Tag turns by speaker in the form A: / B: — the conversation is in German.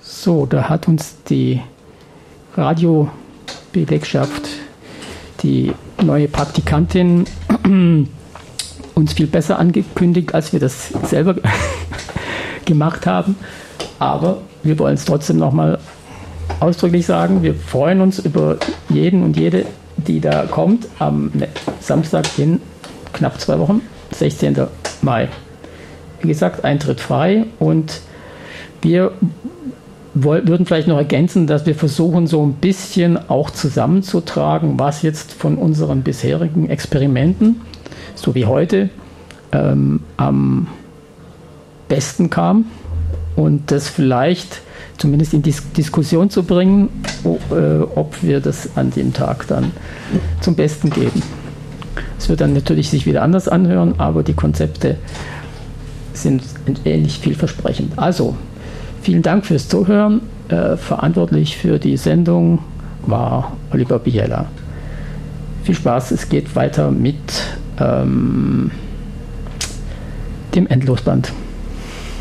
A: So, da hat uns die Radiobelegschaft, die neue Praktikantin, uns viel besser angekündigt, als wir das selber gemacht haben. Aber wir wollen es trotzdem nochmal ausdrücklich sagen. Wir freuen uns über jeden und jede, die da kommt, am Samstag in knapp 2 Wochen, 16. Mai. Wie gesagt, Eintritt frei, und wir würden vielleicht noch ergänzen, dass wir versuchen, so ein bisschen auch zusammenzutragen, was jetzt von unseren bisherigen Experimenten, so wie heute, am besten kam, und das vielleicht zumindest in die Diskussion zu bringen, ob wir das an dem Tag dann zum Besten geben. Es wird dann natürlich sich wieder anders anhören, aber die Konzepte sind ähnlich vielversprechend. Also, vielen Dank fürs Zuhören. Verantwortlich für die Sendung war Oliver Biela. Viel Spaß, es geht weiter mit dem Endlosband.